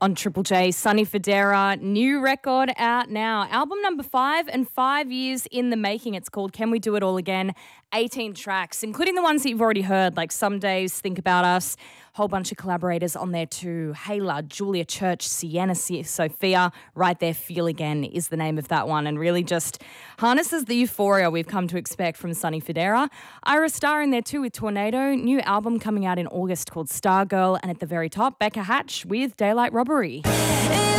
On Triple J, Sonny Fodera, new record out now. Album number 5 and 5 years in the making. It's called Can We Do It All Again? 18 tracks, including the ones that you've already heard, like Some Days, Think About Us. Whole bunch of collaborators on there too. Hayla, Julia Church, Sienna Sophia. Right There, Feel Again is the name of that one, and really just harnesses the euphoria we've come to expect from Sonny Fodera. Ira Starr in there too with Tornado. New album coming out in August called Stargirl, and at the very top, Becca Hatch with Daylight Robbery.